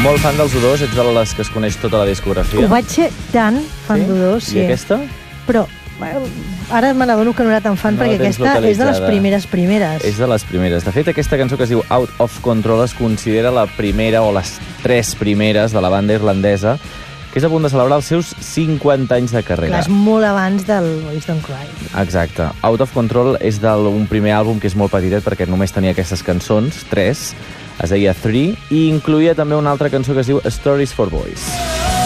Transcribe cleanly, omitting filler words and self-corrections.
Molt fan dels U2, ets de les que es coneix tota la discografia. Ho vaig ser tan fan d'U2, sí. I aquesta? Però ara me n'adono que no era tan fan, perquè aquesta és de les primeres. És de les primeres. De fet, aquesta cançó que es diu Out of Control es considera la primera o les 3 primeres de la banda irlandesa, que és a punt de celebrar els seus 50 anys de carrera. Clar, és molt abans del Boys Don't Cry. Exacte. Out of Control és d'un primer àlbum que és molt petitet, perquè només tenia aquestes cançons, 3, es deia 3, i incluïa també una altra cançó que es diu Stories for Boys.